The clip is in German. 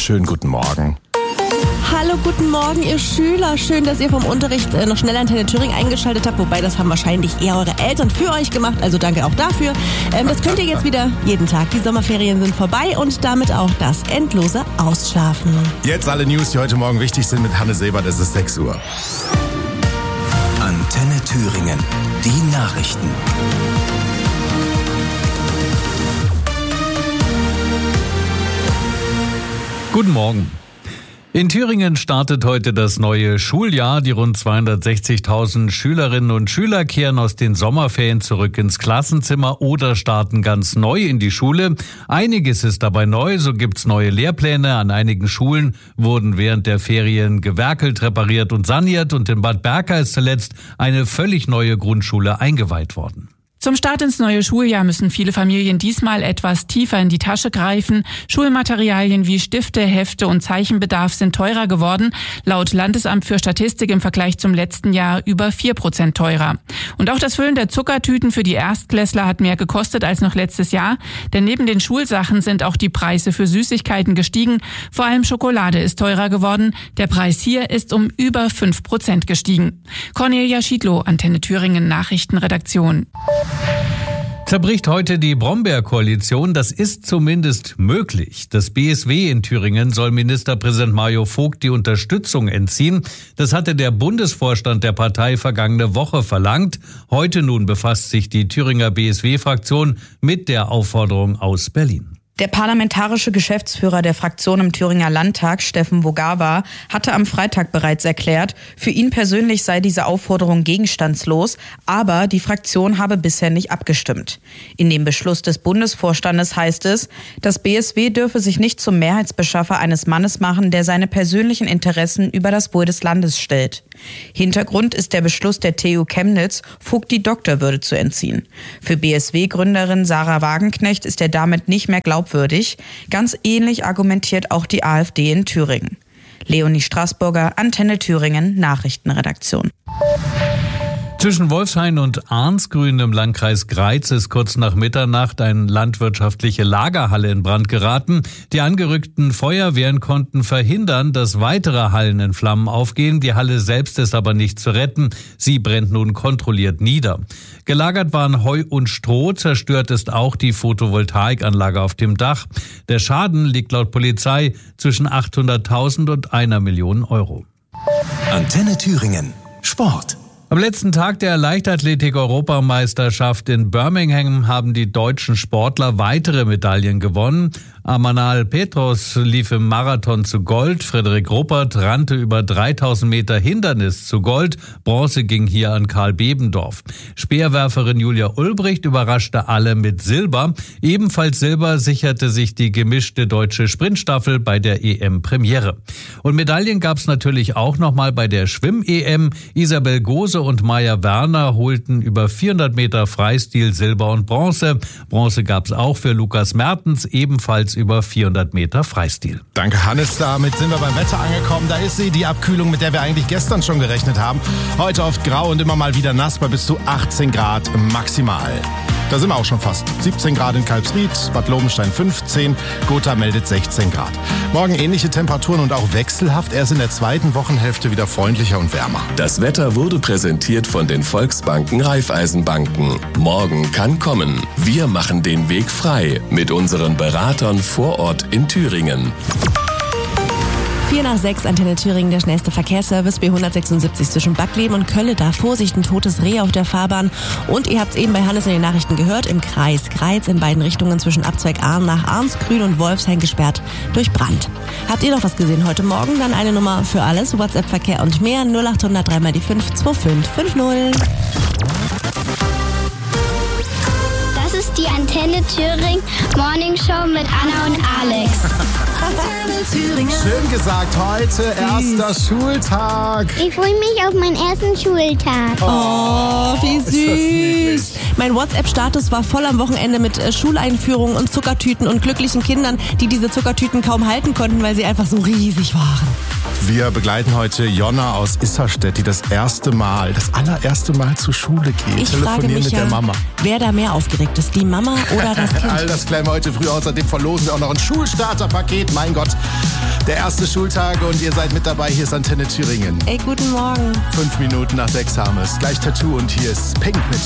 schönen guten Morgen. Hallo, guten Morgen, ihr Schüler. Schön, dass ihr vom Unterricht noch schnell Antenne Thüringen eingeschaltet habt. Wobei, das haben wahrscheinlich eher eure Eltern für euch gemacht. Also danke auch dafür. Das könnt ihr jetzt wieder jeden Tag. Die Sommerferien sind vorbei und damit auch das endlose Ausschlafen. Jetzt alle News, die heute Morgen wichtig sind mit Hanne Sebert. Es ist 6 Uhr. Antenne Thüringen. Die Nachrichten. Guten Morgen. In Thüringen startet heute das neue Schuljahr. Die rund 260.000 Schülerinnen und Schüler kehren aus den Sommerferien zurück ins Klassenzimmer oder starten ganz neu in die Schule. Einiges ist dabei neu, so gibt's neue Lehrpläne. An einigen Schulen wurden während der Ferien gewerkelt, repariert und saniert. Und in Bad Berka ist zuletzt eine völlig neue Grundschule eingeweiht worden. Zum Start ins neue Schuljahr müssen viele Familien diesmal etwas tiefer in die Tasche greifen. Schulmaterialien wie Stifte, Hefte und Zeichenbedarf sind teurer geworden. Laut Landesamt für Statistik im Vergleich zum letzten Jahr über 4% teurer. Und auch das Füllen der Zuckertüten für die Erstklässler hat mehr gekostet als noch letztes Jahr. Denn neben den Schulsachen sind auch die Preise für Süßigkeiten gestiegen. Vor allem Schokolade ist teurer geworden. Der Preis hier ist um über 5% gestiegen. Cornelia Schiedlow, Antenne Thüringen Nachrichtenredaktion. Zerbricht heute die Brombeerkoalition? Das ist zumindest möglich. Das BSW in Thüringen soll Ministerpräsident Mario Vogt die Unterstützung entziehen. Das hatte der Bundesvorstand der Partei vergangene Woche verlangt. Heute nun befasst sich die Thüringer BSW-Fraktion mit der Aufforderung aus Berlin. Der parlamentarische Geschäftsführer der Fraktion im Thüringer Landtag, Steffen Vogawa, hatte am Freitag bereits erklärt, für ihn persönlich sei diese Aufforderung gegenstandslos, aber die Fraktion habe bisher nicht abgestimmt. In dem Beschluss des Bundesvorstandes heißt es, das BSW dürfe sich nicht zum Mehrheitsbeschaffer eines Mannes machen, der seine persönlichen Interessen über das Wohl des Landes stellt. Hintergrund ist der Beschluss der TU Chemnitz, Vogt die Doktorwürde zu entziehen. Für BSW-Gründerin Sarah Wagenknecht ist er damit nicht mehr glaubwürdig. Ganz ähnlich argumentiert auch die AfD in Thüringen. Leonie Straßburger, Antenne Thüringen, Nachrichtenredaktion. Zwischen Wolfshain und Arnsgrün im Landkreis Greiz ist kurz nach Mitternacht eine landwirtschaftliche Lagerhalle in Brand geraten. Die angerückten Feuerwehren konnten verhindern, dass weitere Hallen in Flammen aufgehen. Die Halle selbst ist aber nicht zu retten. Sie brennt nun kontrolliert nieder. Gelagert waren Heu und Stroh. Zerstört ist auch die Photovoltaikanlage auf dem Dach. Der Schaden liegt laut Polizei zwischen 800.000 und 1 Million Euro. Antenne Thüringen. Sport. Am letzten Tag der Leichtathletik-Europameisterschaft in Birmingham haben die deutschen Sportler weitere Medaillen gewonnen. Amanal Petros lief im Marathon zu Gold. Frederik Ruppert rannte über 3000 Meter Hindernis zu Gold. Bronze ging hier an Karl Bebendorf. Speerwerferin Julia Ulbricht überraschte alle mit Silber. Ebenfalls Silber sicherte sich die gemischte deutsche Sprintstaffel bei der EM-Premiere. Und Medaillen gab es natürlich auch nochmal bei der Schwimm-EM. Isabel Gose und Maja Werner holten über 400 Meter Freistil Silber und Bronze. Bronze gab es auch für Lukas Mertens, ebenfalls über 400 Meter Freistil. Danke, Hannes. Damit sind wir beim Wetter angekommen. Da ist sie, die Abkühlung, mit der wir eigentlich gestern schon gerechnet haben. Heute oft grau und immer mal wieder nass bei bis zu 18 Grad maximal. Da sind wir auch schon fast. 17 Grad in Kalbsried, Bad Lobenstein 15, Gotha meldet 16 Grad. Morgen ähnliche Temperaturen und auch wechselhaft. Erst in der zweiten Wochenhälfte wieder freundlicher und wärmer. Das Wetter wurde präsentiert von den Volksbanken Raiffeisenbanken. Morgen kann kommen. Wir machen den Weg frei mit unseren Beratern vor Ort in Thüringen. 4:06, Antenne Thüringen, der schnellste Verkehrsservice, B176 zwischen Backleben und Kölle. Da Vorsicht, ein totes Reh auf der Fahrbahn. Und ihr habt es eben bei Hannes in den Nachrichten gehört, im Kreis Greiz in beiden Richtungen zwischen Abzweig Arn nach Arnsgrün und Wolfshain gesperrt durch Brand. Habt ihr noch was gesehen heute Morgen? Dann eine Nummer für alles, WhatsApp-Verkehr und mehr, 0800 3 mal die 5 2550. Das ist die Antenne Thüringen Morning Show mit Anna und Alex. Schön gesagt, heute erster Schultag. Ich freue mich auf meinen ersten Schultag. Oh, wie süß. Mein WhatsApp-Status war voll am Wochenende mit Schuleinführungen und Zuckertüten und glücklichen Kindern, die diese Zuckertüten kaum halten konnten, weil sie einfach so riesig waren. Wir begleiten heute Jonna aus Isserstedt, die das allererste Mal zur Schule geht. Ich frage mich mit der Mama. Wer da mehr aufgeregt ist, die Mama oder das Kind? All das klären wir heute früh. Außerdem verlosen wir auch noch ein Schulstarterpaket Mein Gott, der erste Schultag und ihr seid mit dabei. Hier ist Antenne Thüringen. Ey, guten Morgen. 5 Minuten nach 6 haben es. Gleich Tattoo und hier ist Pink mit